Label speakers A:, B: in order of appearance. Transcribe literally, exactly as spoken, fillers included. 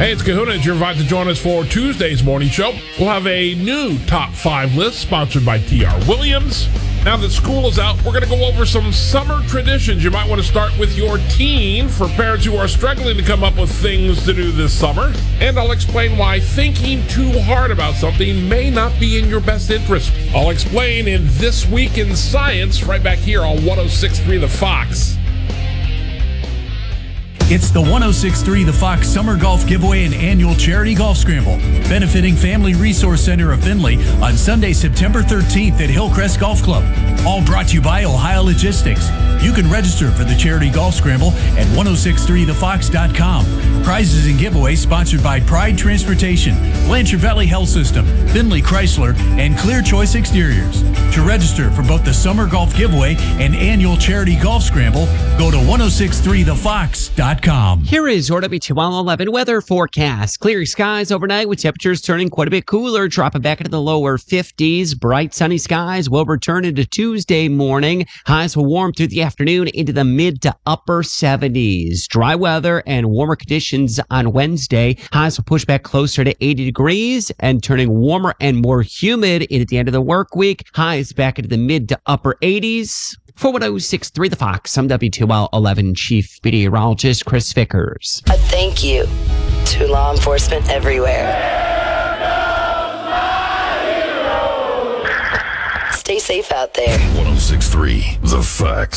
A: Hey, it's Kahuna. You're invited to join us for Tuesday's morning show. We'll have a new top five list sponsored by T R Williams. Now that school is out, we're going to go over some summer traditions you might want to start with your teen for parents who are struggling to come up with things to do this summer. And I'll explain why thinking too hard about something may not be in your best interest. I'll explain in This Week in Science right back here on one oh six point three The Fox.
B: It's the one oh six point three The Fox Summer Golf Giveaway and Annual Charity Golf Scramble, benefiting Family Resource Center of Findlay on Sunday, September thirteenth at Hillcrest Golf Club. All brought to you by Ohio Logistics. You can register for the Charity Golf Scramble at ten sixty-three the fox dot com. Prizes and giveaways sponsored by Pride Transportation, Blanchard Valley Health System, Findlay Chrysler, and Clear Choice Exteriors. To register for both the Summer Golf Giveaway and Annual Charity Golf Scramble, go to ten sixty-three the fox dot com.
C: Here is your W T L eleven weather forecast. Clear skies overnight with temperatures turning quite a bit cooler, dropping back into the lower fifties. Bright sunny skies will return into Tuesday morning. Highs will warm through the afternoon into the mid to upper seventies. Dry weather and warmer conditions on Wednesday. Highs will push back closer to eighty degrees and turning warmer and more humid into the end of the work week. Highs back into the mid to upper eighties. For one oh six point three The Fox, I'm W T L eleven Chief Meteorologist Chris Vickers.
D: A thank you to law enforcement everywhere. Stay safe out there.
E: one oh six point three The Fox.